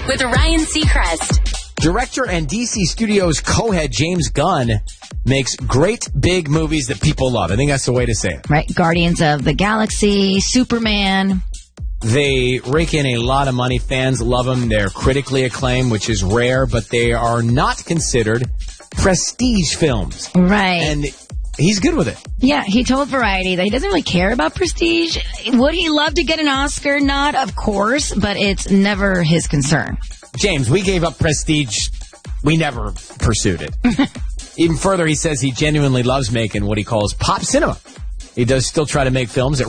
with Ryan Seacrest. Director and DC Studios co-head James Gunn makes great big movies that people love. I think that's the way to say it. Right. Guardians of the Galaxy, Superman. They rake in a lot of money. Fans love them. They're critically acclaimed, which is rare, but they are not considered prestige films. Right. And he's good with it. Yeah, he told Variety that he doesn't really care about prestige. Would he love to get an Oscar nod? Of course, but it's never his concern. James, we gave up prestige. We never pursued it. Even further, he says he genuinely loves making what he calls pop cinema. He does still try to make films that